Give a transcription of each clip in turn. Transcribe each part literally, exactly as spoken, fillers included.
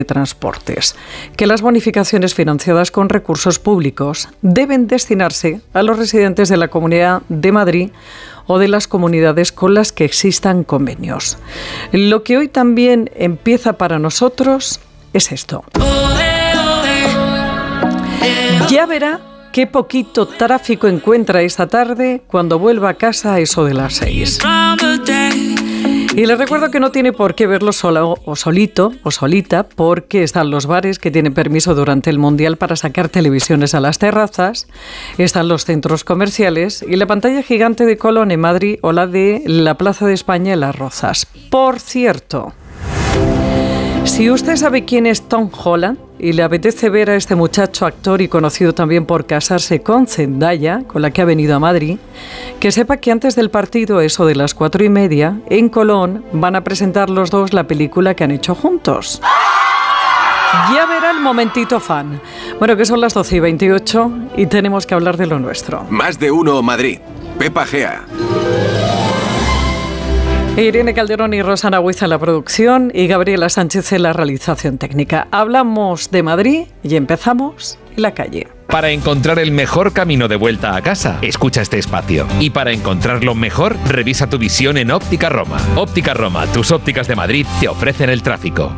de Transportes, que las bonificaciones financiadas con recursos públicos deben destinarse a los residentes de la Comunidad de Madrid o de las comunidades con las que existan convenios. Lo que hoy también empieza para nosotros es esto. Ya verá qué poquito tráfico encuentra esta tarde cuando vuelva a casa a eso de las seis. Y les recuerdo que no tiene por qué verlo solo o solito o solita, porque están los bares que tienen permiso durante el Mundial para sacar televisiones a las terrazas, están los centros comerciales y la pantalla gigante de Colón en Madrid o la de la Plaza de España en Las Rozas. Por cierto, si usted sabe quién es Tom Holland y le apetece ver a este muchacho actor y conocido también por casarse con Zendaya, con la que ha venido a Madrid, que sepa que antes del partido, eso de las cuatro y media, en Colón van a presentar los dos la película que han hecho juntos. Ya verá el momentito fan. Bueno, que son las doce y veintiocho y tenemos que hablar de lo nuestro. Más de uno Madrid. Pepa Gea. Irene Calderón y Rosana Huiza en la producción y Gabriela Sánchez en la realización técnica. Hablamos de Madrid y empezamos en la calle. Para encontrar el mejor camino de vuelta a casa, escucha este espacio. Y para encontrarlo mejor, revisa tu visión en Óptica Roma. Óptica Roma, tus ópticas de Madrid te ofrecen el tráfico.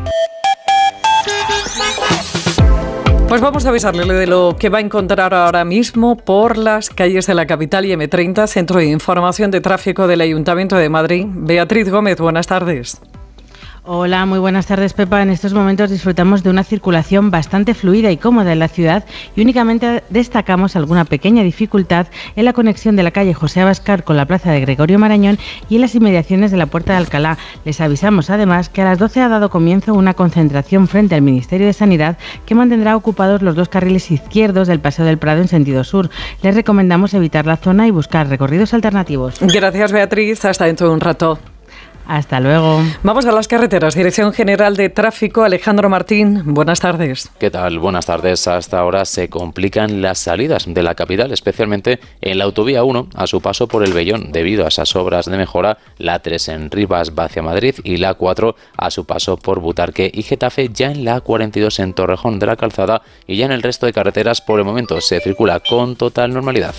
Pues vamos a avisarle de lo que va a encontrar ahora mismo por las calles de la capital y eme treinta, Centro de Información de Tráfico del Ayuntamiento de Madrid. Beatriz Gómez, buenas tardes. Hola, muy buenas tardes, Pepa. En estos momentos disfrutamos de una circulación bastante fluida y cómoda en la ciudad y únicamente destacamos alguna pequeña dificultad en la conexión de la calle José Abascal con la plaza de Gregorio Marañón y en las inmediaciones de la Puerta de Alcalá. Les avisamos además que a las doce ha dado comienzo una concentración frente al Ministerio de Sanidad que mantendrá ocupados los dos carriles izquierdos del Paseo del Prado en sentido sur. Les recomendamos evitar la zona y buscar recorridos alternativos. Gracias, Beatriz. Hasta dentro de un rato. Hasta luego. Vamos a las carreteras. Dirección General de Tráfico, Alejandro Martín. Buenas tardes. ¿Qué tal? Buenas tardes. Hasta ahora se complican las salidas de la capital, especialmente en la autovía uno, a su paso por el Vellón, debido a esas obras de mejora, la tres en Rivas hacia Madrid y la cuatro a su paso por Butarque y Getafe, ya en la cuarenta y dos en Torrejón de la Calzada, y ya en el resto de carreteras por el momento se circula con total normalidad.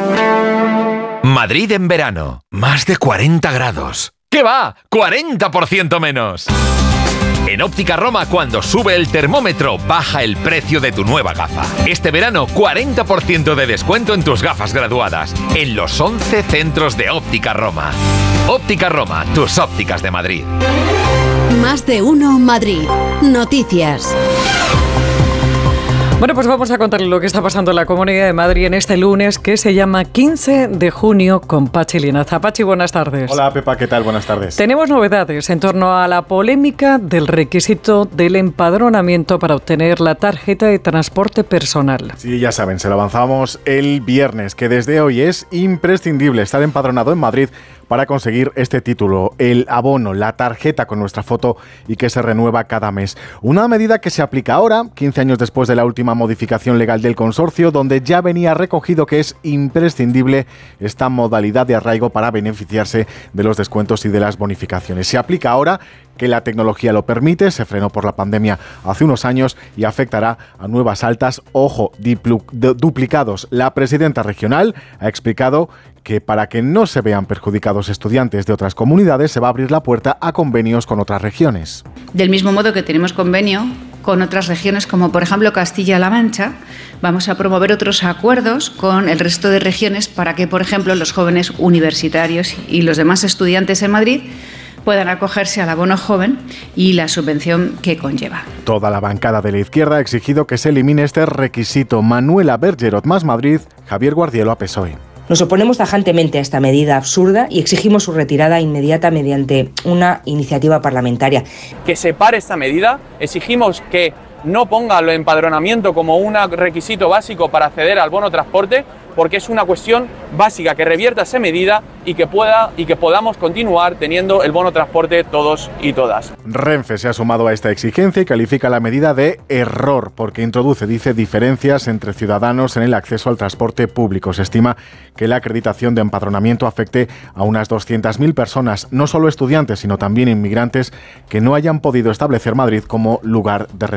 Madrid en verano. Más de cuarenta grados. ¿Qué va? ¡cuarenta por ciento menos! En Óptica Roma, cuando sube el termómetro, baja el precio de tu nueva gafa. Este verano, cuarenta por ciento de descuento en tus gafas graduadas, en los once centros de Óptica Roma. Óptica Roma, tus ópticas de Madrid. Más de uno Madrid. Noticias. Bueno, pues vamos a contarle lo que está pasando en la Comunidad de Madrid en este lunes, que se llama quince de junio, con Pachi Linaza. Pachi, buenas tardes. Hola, Pepa, ¿qué tal? Buenas tardes. Tenemos novedades en torno a la polémica del requisito del empadronamiento para obtener la tarjeta de transporte personal. Sí, ya saben, se lo avanzamos el viernes, que desde hoy es imprescindible estar empadronado en Madrid para conseguir este título, el abono, la tarjeta con nuestra foto y que se renueva cada mes. Una medida que se aplica ahora, quince años después de la última modificación legal del consorcio, donde ya venía recogido que es imprescindible esta modalidad de arraigo para beneficiarse de los descuentos y de las bonificaciones. Se aplica ahora que la tecnología lo permite, se frenó por la pandemia hace unos años y afectará a nuevas altas, ojo, diplu- duplicados. La presidenta regional ha explicado que para que no se vean perjudicados estudiantes de otras comunidades se va a abrir la puerta a convenios con otras regiones. Del mismo modo que tenemos convenio con otras regiones como por ejemplo Castilla-La Mancha, vamos a promover otros acuerdos con el resto de regiones para que, por ejemplo, los jóvenes universitarios y los demás estudiantes en Madrid puedan acogerse al abono joven y la subvención que conlleva. Toda la bancada de la izquierda ha exigido que se elimine este requisito. Manuela Bergerot, Más Madrid, Javier Guardielo, a P S O E. Nos oponemos tajantemente a esta medida absurda y exigimos su retirada inmediata mediante una iniciativa parlamentaria. Que se pare esta medida, exigimos que no ponga el empadronamiento como un requisito básico para acceder al bono transporte, porque es una cuestión básica, que revierta esa medida y que pueda y que podamos continuar teniendo el bono transporte todos y todas. Renfe se ha sumado a esta exigencia y califica la medida de error porque introduce, dice, diferencias entre ciudadanos en el acceso al transporte público. Se estima que la acreditación de empadronamiento afecte a unas doscientas mil personas, no solo estudiantes, sino también inmigrantes que no hayan podido establecer Madrid como lugar de residencia.